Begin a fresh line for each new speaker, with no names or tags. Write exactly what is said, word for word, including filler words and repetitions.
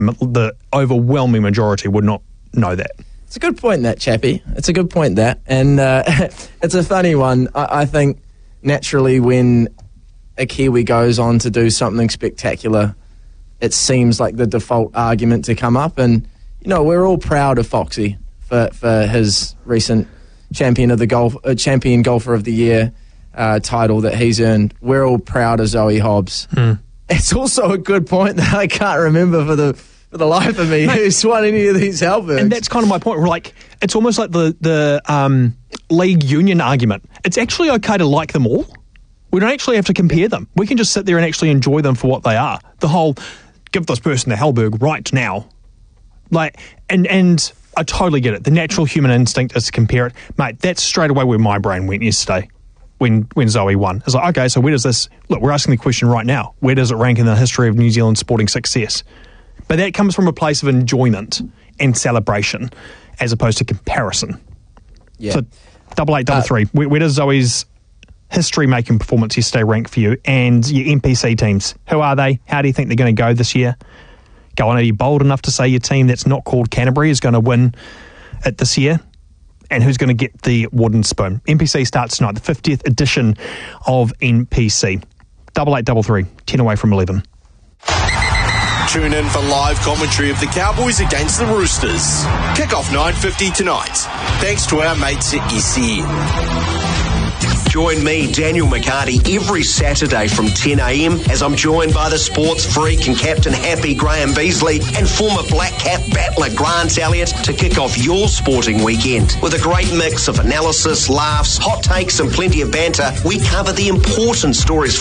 the overwhelming majority would not know that.
It's a good point, that, Chappie. It's a good point, that. And uh, it's a funny one. I, I think naturally when a Kiwi goes on to do something spectacular, it seems like the default argument to come up. And, you know, we're all proud of Foxy for, for his recent champion of the golf, uh, champion golfer of the year uh, title that he's earned. We're all proud of Zoe Hobbs. Mm. It's also a good point that I can't remember for the for the life of me who's won any of these Halbergs.
And that's kind of my point. We're like, it's almost like the the um, league union argument. It's actually okay to like them all. We don't actually have to compare them. We can just sit there and actually enjoy them for what they are. The whole give this person the Halberg right now, like, and and I totally get it. The natural human instinct is to compare it, mate. That's straight away where my brain went yesterday when when Zoe won. It's like, okay, so where does this look? We're asking the question right now. Where does it rank in the history of New Zealand sporting success? But that comes from a place of enjoyment and celebration, as opposed to comparison.
Yeah.
So, double eight, double uh, three. Where, where does Zoe's history-making performance yesterday rank for you? And your N P C teams, who are they? How do you think they're going to go this year? Go on, are you bold enough to say your team that's not called Canterbury is going to win it this year? And who's going to get the wooden spoon? N P C starts tonight, the fiftieth edition of N P C. Double eight, double three, ten away from eleven.
Tune in for live commentary of the Cowboys against the Roosters. Kick-off nine fifty tonight. Thanks to our mates at S E N. Join me, Daniel McCarty, every Saturday from ten a.m. as I'm joined by the sports freak and Captain Happy Graham Beasley and former Black Cap battler Grant Elliott to kick off your sporting weekend. With a great mix of analysis, laughs, hot takes and plenty of banter, we cover the important stories